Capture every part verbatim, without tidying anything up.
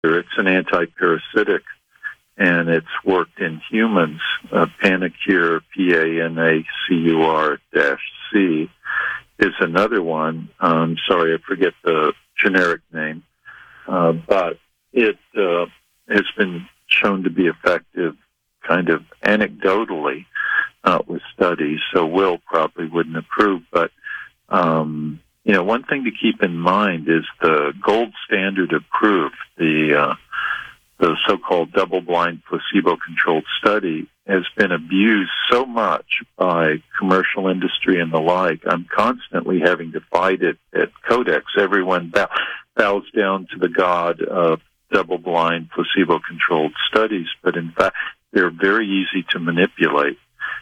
It's an anti-parasitic, and it's worked in humans. Uh, Panacur, P A N A C U R dash C, is another one. Um, sorry, I forget the generic name. Uh, but it uh, has been shown to be effective kind of anecdotally uh, with studies, so Will probably wouldn't approve. But, um, you know, one thing to keep in mind is the gold standard of proof, the uh, the so-called double-blind placebo-controlled study, has been abused so much by commercial industry and the like. I'm constantly having to fight it at Codex. Everyone bow, bows down to the god of double-blind placebo-controlled studies, but in fact, they're very easy to manipulate.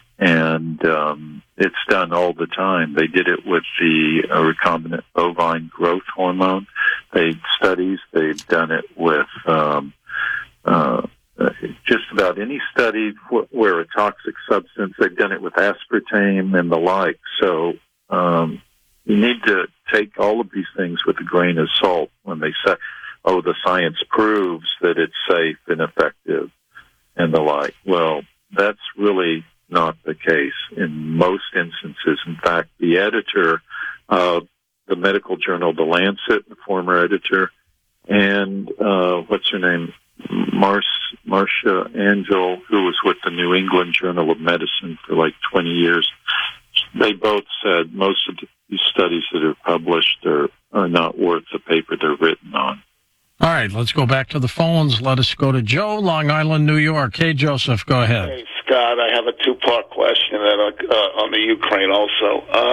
And um, it's done all the time. They did it with the uh, recombinant bovine growth hormone. They studies. They've done it with um, uh, just about any study where a toxic substance. They've done it with aspartame and the like. So um, you need to take all of these things with a grain of salt when they say, "Oh, the science proves that it's safe and effective," and the like. Well, that's really not the case in most instances. In fact, the editor of the medical journal The Lancet, the former editor, and uh, what's her name, Mar- Marcia Angel, who was with the New England Journal of Medicine for like twenty years, they both said most of these studies that are published are, are not worth the paper they're written on. All right, let's go back to the phones. Let us go to Joe, Long Island, New York. Hey, Joseph, go ahead. Hey, Scott, I have a two-part question that, uh, on the Ukraine also. Uh,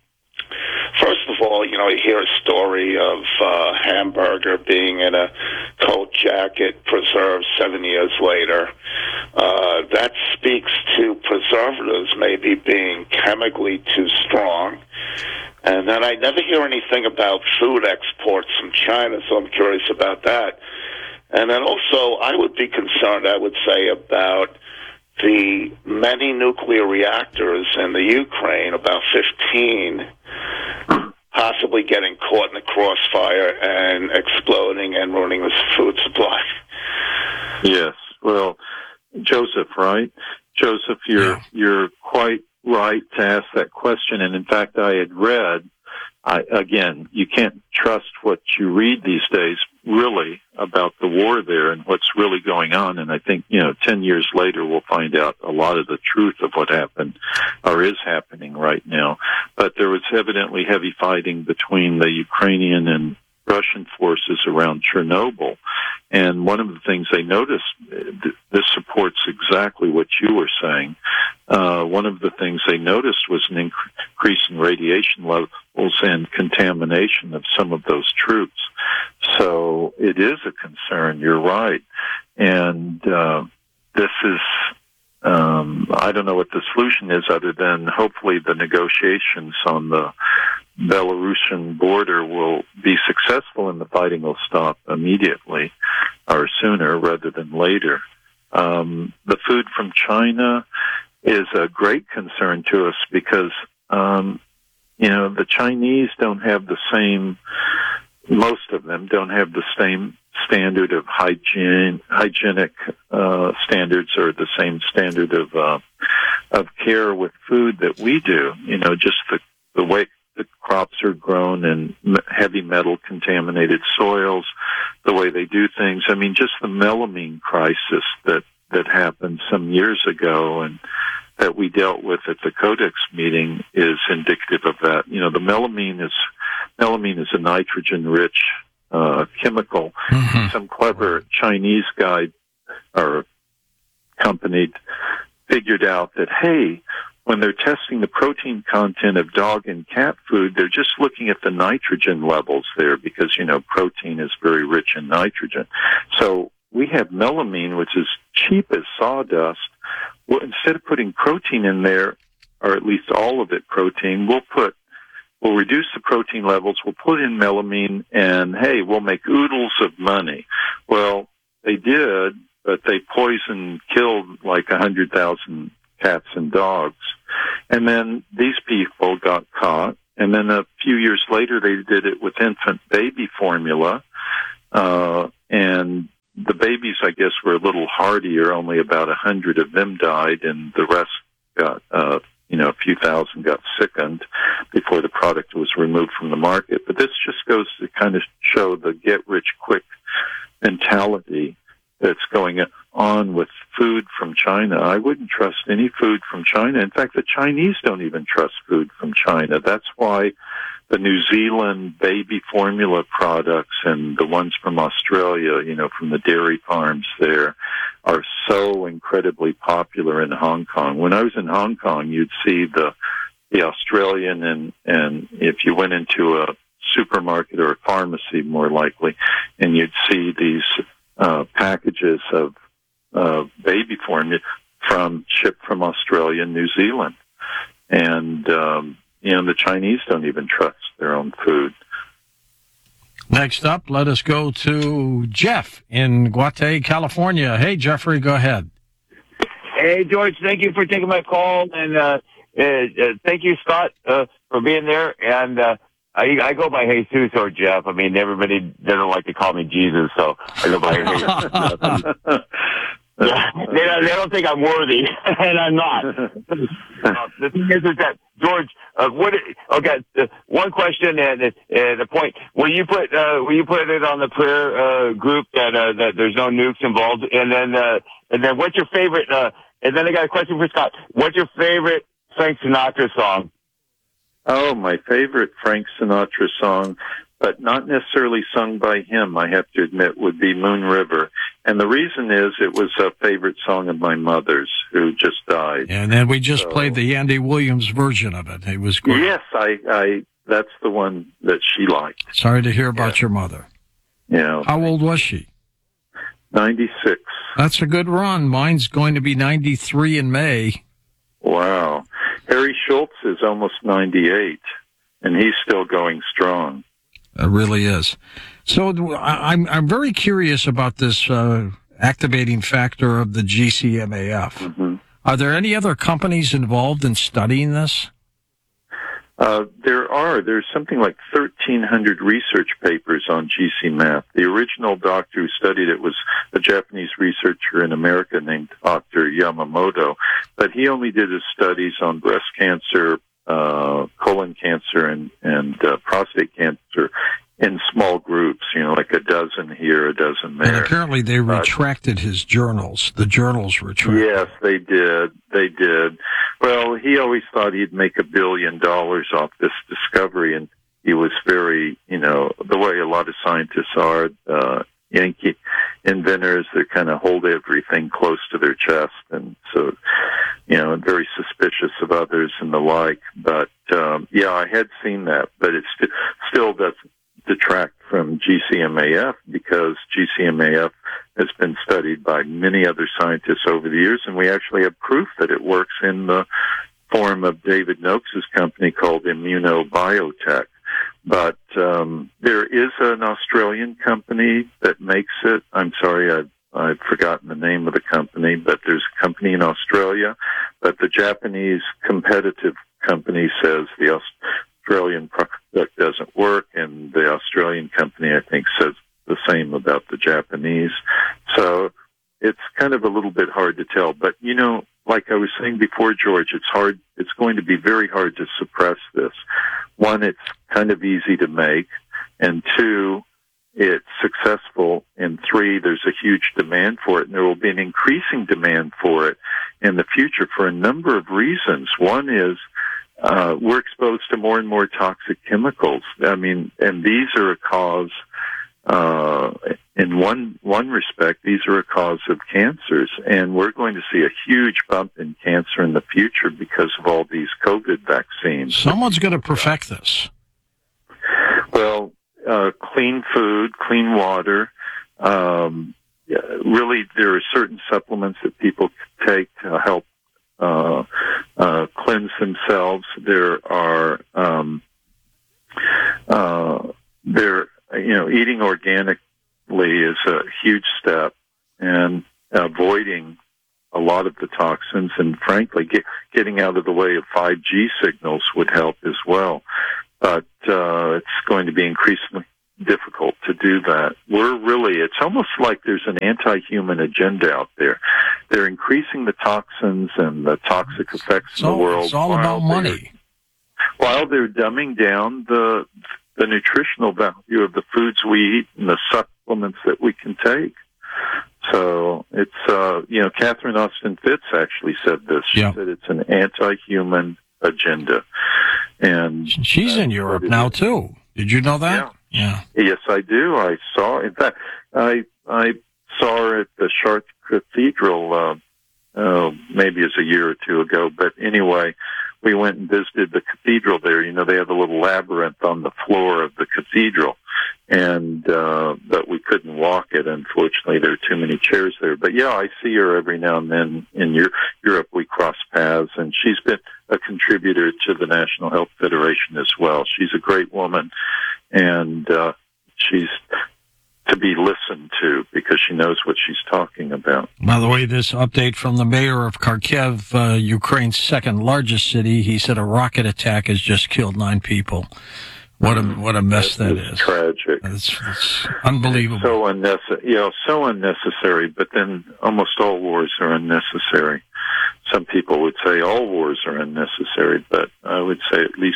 first of all, you know, you hear a story of uh, hamburger being in a coat jacket preserved seven years later. Uh, that speaks to preservatives maybe being chemically too strong. And then I never hear anything about food exports from China, so I'm curious about that. And then also, I would be concerned, I would say, about the many nuclear reactors in the Ukraine, about fifteen, possibly getting caught in the crossfire and exploding and ruining the food supply. Yes. Well, Joseph, right? Joseph, you're Yeah. you're quite right to ask that question. And in fact, I had read, I, again, you can't trust what you read these days, really, about the war there and what's really going on. And I think, you know, ten years later, we'll find out a lot of the truth of what happened or is happening right now. But there was evidently heavy fighting between the Ukrainian and Russian forces around Chernobyl. And one of the things they noticed, this supports exactly what you were saying, uh, one of the things they noticed was an increase in radiation levels and contamination of some of those troops. So it is a concern, you're right. And uh, this is, um, I don't know what the solution is other than hopefully the negotiations on the Belarusian border will be successful and the fighting will stop immediately or sooner rather than later. Um, the food from China is a great concern to us because, um, you know, the Chinese don't have the same, most of them don't have the same standard of hygiene, hygienic uh, standards or the same standard of uh, of care with food that we do. You know, just the, the way the crops are grown in heavy metal contaminated soils, the way they do things. I mean, just the melamine crisis that, that happened some years ago and that we dealt with at the Codex meeting is indicative of that. You know, the melamine is, melamine is a nitrogen-rich uh, chemical. Mm-hmm. Some clever Chinese guy or company figured out that, hey, when they're testing the protein content of dog and cat food, they're just looking at the nitrogen levels there because, you know, protein is very rich in nitrogen. So we have melamine, which is cheap as sawdust. Well, instead of putting protein in there, or at least all of it protein, we'll put, we'll reduce the protein levels, we'll put in melamine, and hey, we'll make oodles of money. Well, they did, but they poisoned, killed like a hundred thousand cats and dogs. And then these people got caught. And then a few years later, they did it with infant baby formula. Uh, and the babies, I guess, were a little hardier. Only about a hundred of them died, and the rest got, uh, you know, a few thousand got sickened before the product was removed from the market. But this just goes to kind of show the get-rich-quick mentality that's going on with food from China. I wouldn't trust any food from China. In fact, the Chinese don't even trust food from China. That's why the New Zealand baby formula products and the ones from Australia, you know, from the dairy farms there, are so incredibly popular in Hong Kong. When I was in Hong Kong, you'd see the the Australian, and, and if you went into a supermarket or a pharmacy, more likely, and you'd see these uh, packages of uh, baby formula from shipped from Australia and New Zealand. And, um, you know, the Chinese don't even trust their own food. Next up, let us go to Jeff in Guate, California. Hey, Jeffrey, go ahead. Hey, George, thank you for taking my call, and uh, uh, uh, thank you, Scott, uh, for being there. And uh, I, I go by Jesus or Jeff. I mean, everybody doesn't like to call me Jesus, so I go by Jesus. Yeah, they, don't, they don't think I'm worthy, and I'm not. uh, the thing is, is that George, uh, what? Okay, uh, one question and, and a point. Will you put uh, will you put it on the prayer uh, group that uh, that there's no nukes involved? And then uh, and then what's your favorite? Uh, and then I got a question for Scott. What's your favorite Frank Sinatra song? Oh, my favorite Frank Sinatra song, but not necessarily sung by him, I have to admit, would be Moon River. And the reason is it was a favorite song of my mother's, who just died. And then we just so, played the Andy Williams version of it. It was great. Yes, I, I, that's the one that she liked. Sorry to hear about yeah. your mother. Yeah. How old was she? ninety-six. That's a good run. Mine's going to be ninety-three in May. Wow. Harry Schultz is almost ninety-eight, and he's still going strong. It really is. So I'm I'm very curious about this uh, activating factor of the G C M A F. Mm-hmm. Are there any other companies involved in studying this? Uh, there are. There's something like thirteen hundred research papers on G C M A F. The original doctor who studied it was a Japanese researcher in America named Doctor Yamamoto, but he only did his studies on breast cancer, uh, colon cancer, and, and uh, prostate cancer in small groups, you know, like a dozen here, a dozen there. And apparently they retracted uh, his journals. The journals retracted. Yes, they did. They did. Well, he always thought he'd make a billion dollars off this discovery, and he was very, you know, the way a lot of scientists are, uh, Yankee inventors, they kind of hold everything close to their chest, and so, you know, very suspicious of others and the like. But, um, yeah, I had seen that, but it st- still doesn't detract from G C M A F, because G C M A F has been studied by many other scientists over the years, and we actually have proof that it works in the form of David Noakes' company called Immunobiotech. But um, there is an Australian company that makes it. I'm sorry, I've, I've forgotten the name of the company, but there's a company in Australia. But the Japanese competitive company says the Australian product doesn't work, and the Australian company, I think, says the same about the Japanese. So it's kind of a little bit hard to tell. But, you know, like I was saying before, George, it's hard. It's going to be very hard to suppress this. One, it's kind of easy to make, and two, it's successful, and three, there's a huge demand for it, and there will be an increasing demand for it in the future for a number of reasons. One is uh, we're exposed to more and more toxic chemicals. I mean, and these are a cause. Uh, in one one respect, these are a cause of cancers, and we're going to see a huge bump in cancer in the future because of all these COVID vaccines. Someone's going to perfect this. Well, uh, clean food, clean water. Um, really, there are certain supplements that people take to help uh, uh, cleanse themselves. There are um, uh, there. You know, eating organically is a huge step, and avoiding a lot of the toxins, and frankly, get, getting out of the way of five G signals would help as well. But uh, it's going to be increasingly difficult to do that. We're really, it's almost like there's an anti-human agenda out there. They're increasing the toxins and the toxic effects it's in the all, world. It's all about money. While they're dumbing down the the nutritional value of the foods we eat and the supplements that we can take. So it's, uh, you know, Catherine Austin Fitts actually said this. She yeah. said it's an anti-human agenda. And she's in Europe now, is. too. Did you know that? Yeah. yeah. Yes, I do. I saw, in fact, I I saw her at the Chartres Cathedral, uh, uh, maybe it's a year or two ago. But anyway, we went and visited the cathedral there. You know, they have a little labyrinth on the floor of the cathedral. And, uh, but we couldn't walk it. Unfortunately, there are too many chairs there. But yeah, I see her every now and then in Europe. We cross paths, and she's been a contributor to the National Health Federation as well. She's a great woman, and, uh, she's to be listened to because she knows what she's talking about. By the way, this update from the mayor of Kharkiv, uh, Ukraine's second largest city, he said a rocket attack has just killed nine people. What a what a mess that, that is. Tragic. It's, it's unbelievable. It's so unnecessary. You know, so unnecessary. But then almost all wars are unnecessary. Some people would say all wars are unnecessary, but I would say at least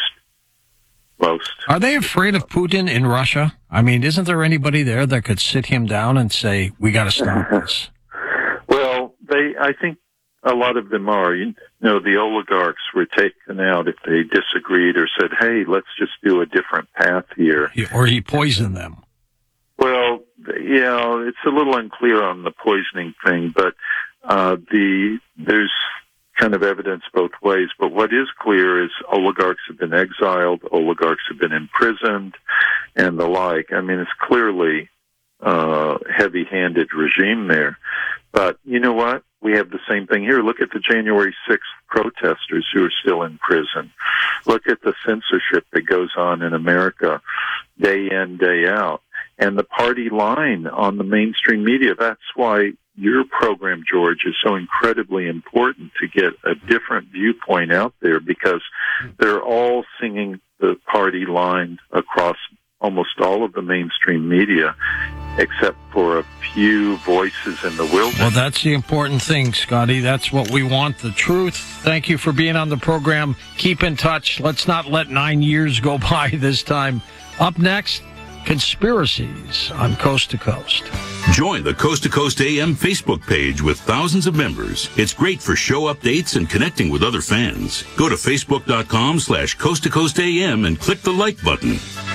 most. Are they afraid of Putin in Russia? I mean, isn't there anybody there that could sit him down and say, "We got to stop this"? Well, they. I think. A lot of them are. You know, the oligarchs were taken out if they disagreed or said, hey, let's just do a different path here. Or he poisoned them. Well, you know, it's a little unclear on the poisoning thing, but uh, the there's kind of evidence both ways. But what is clear is oligarchs have been exiled, oligarchs have been imprisoned, and the like. I mean, it's clearly uh heavy-handed regime there. But you know what? We have the same thing here. Look at the January sixth protesters who are still in prison. Look at the censorship that goes on in America day in, day out. And the party line on the mainstream media. That's why your program, George, is so incredibly important to get a different viewpoint out there, because they're all singing the party line across almost all of the mainstream media, except for a few voices in the wilderness. Well, that's the important thing, Scotty. That's what we want, the truth. Thank you for being on the program. Keep in touch. Let's not let nine years go by this time. Up next, conspiracies on Coast to Coast. Join the Coast to Coast A M Facebook page with thousands of members. It's great for show updates and connecting with other fans. Go to facebook.com slash Coast to Coast AM and click the like button.